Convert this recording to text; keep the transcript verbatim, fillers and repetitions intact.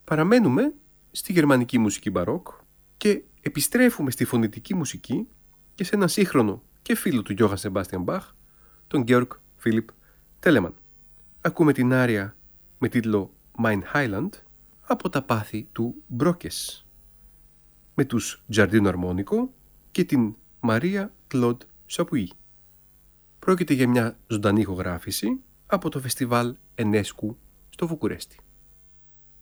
Παραμένουμε στη γερμανική μουσική μπαρόκ και επιστρέφουμε στη φωνητική μουσική και σε έναν σύγχρονο και φίλο του Γιώχαν Σεμπάστιαν Μπαχ, τον Georg Philipp Telemann. Ακούμε την άρια με τίτλο Mein Heiland από τα πάθη του Μπρόκες, με τους Giardino Armonico και την Μαρία Κλοντ Σαπουί. Πρόκειται για μια ζωντανή ηχογράφηση από το φεστιβάλ Ενέσκου στο Βουκουρέστι.